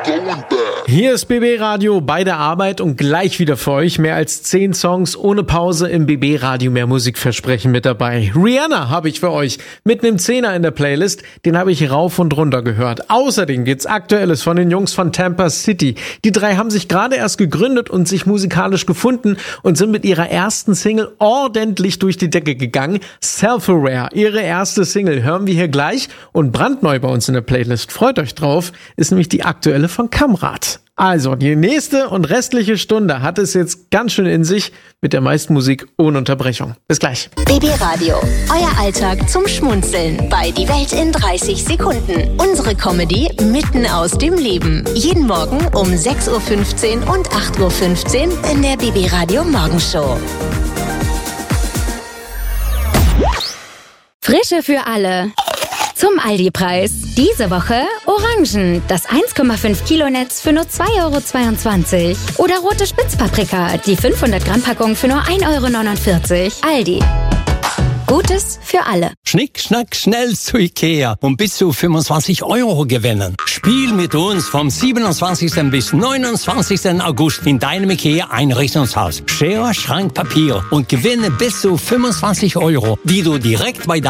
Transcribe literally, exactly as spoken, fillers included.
Hier ist B B Radio bei der Arbeit und gleich wieder für euch mehr als zehn Songs ohne Pause im B B Radio mehr Musikversprechen mit dabei. Rihanna habe ich für euch mit einem Zehner in der Playlist, den habe ich rauf und runter gehört. Außerdem gibt's Aktuelles von den Jungs von Tampa City. Die drei haben sich gerade erst gegründet und sich musikalisch gefunden und sind mit ihrer ersten Single ordentlich durch die Decke gegangen. Self-Aware, ihre erste Single, hören wir hier gleich und brandneu bei uns in der Playlist. Freut euch drauf, ist nämlich die aktuelle von Kamrat. Also, die nächste und restliche Stunde hat es jetzt ganz schön in sich mit der meisten Musik ohne Unterbrechung. Bis gleich. B B Radio, euer Alltag zum Schmunzeln bei Die Welt in dreißig Sekunden. Unsere Comedy mitten aus dem Leben. Jeden Morgen um sechs Uhr fünfzehn und acht Uhr fünfzehn in der B B Radio Morgenshow. Frische für alle. Zum Aldi-Preis. Diese Woche Orangen, das eins Komma fünf Kilo Netz für nur zwei Euro zweiundzwanzig. Oder rote Spitzpaprika, die fünfhundert Gramm Packung für nur ein Euro neunundvierzig. Aldi. Gutes für alle. Schnick, schnack, schnell zu Ikea und bis zu fünfundzwanzig Euro gewinnen. Spiel mit uns vom siebenundzwanzigsten bis neunundzwanzigsten August in deinem Ikea-Einrichtungshaus. Schere, Schrank, Papier und gewinne bis zu fünfundzwanzig Euro, die du direkt bei